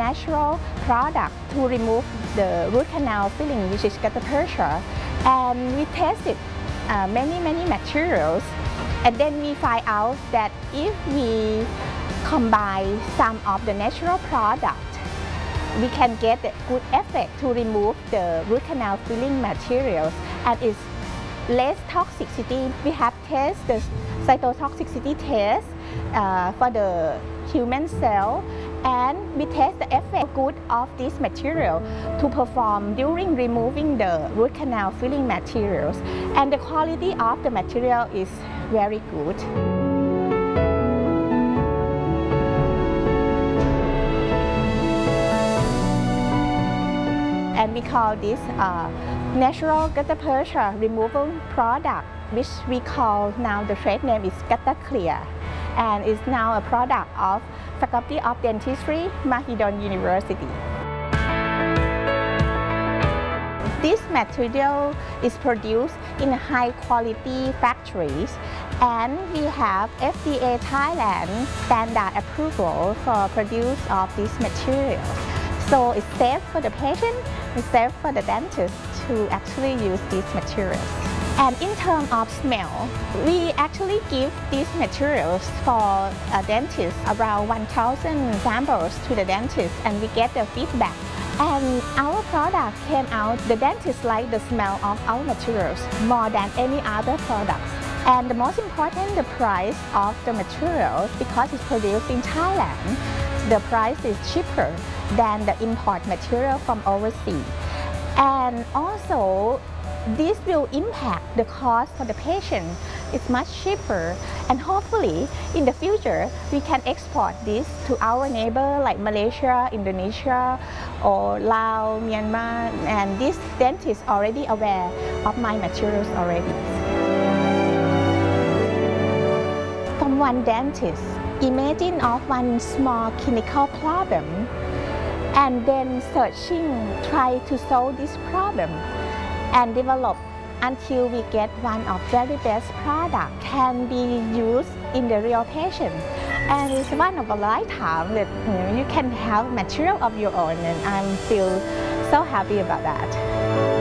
natural product to remove the root canal filling, which is gutta percha. And we tested many materials, and then we find out that if we combine some of the natural product, we can get a good effect to remove the root canal filling materials, and it's less toxicity. We have tested the cytotoxicity test for the human cell, and we test the effect good of this material to perform during removing the root canal filling materials, and the quality of the material is very good. And we call this natural gutta percha removal product, which we call now the trade name is Gutta Clear, and is now a product of Faculty of Dentistry, Mahidol University. This material is produced in high quality factories, and we have FDA Thailand standard approval for produce of this material. So it's safe for the patient, it's safe for the dentist to actually use these materials. And in terms of smell, we actually give these materials for a dentist, around 1,000 samples to the dentist, and we get the feedback. And our product came out, the dentist like the smell of our materials more than any other products. And the most important, the price of the materials, because it's produced in Thailand, the price is cheaper than the import material from overseas. And also, this will impact the cost for the patient. It's much cheaper, and hopefully in the future we can export this to our neighbor like Malaysia, Indonesia, or Laos, Myanmar, and this dentist already aware of my materials already. From one dentist, imagine of one small clinical problem, and then searching, try to solve this problem and develop until we get one of very best product can be used in the real patient. And it's one of a lifetime that you can have material of your own, and I feel so happy about that.